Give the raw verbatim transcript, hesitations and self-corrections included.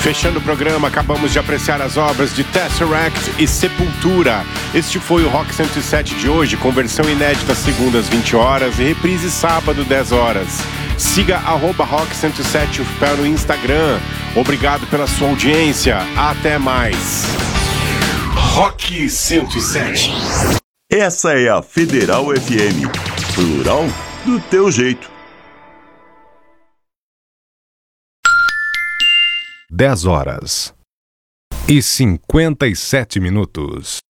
Fechando o programa, acabamos de apreciar as obras de Tesseract e Sepultura. Este foi o Rock cento e sete de hoje, com versão inédita segundas vinte horas e reprise sábado dez horas. Siga arroba Rock cento e sete U F P E no Instagram. Obrigado pela sua audiência. Até mais. Rock cento e sete. Essa é a Federal F M. Plural do teu jeito. dez horas e cinquenta e sete minutos.